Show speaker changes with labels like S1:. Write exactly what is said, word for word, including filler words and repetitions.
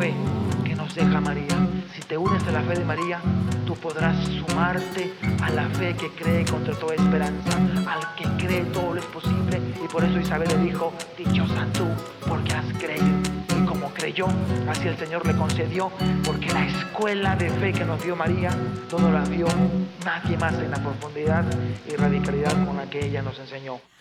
S1: fe que nos deja María. Si te unes a la fe de María, tú podrás sumarte a la fe que cree contra toda esperanza, al que cree todo lo es posible. Y por eso Isabel le dijo: dichosa tú, porque has creído. Y como creyó, así el Señor le concedió, porque la escuela de fe que nos dio María no nos la dio nadie más en la profundidad y radicalidad con la que ella nos enseñó.